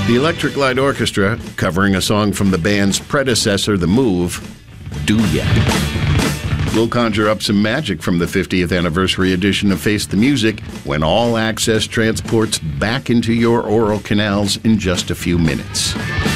The Electric Light Orchestra, covering a song from the band's predecessor, The Move, Do Ya. We'll conjure up some magic from the 50th anniversary edition of Face the Music when All Access transports back into your oral canals in just a few minutes.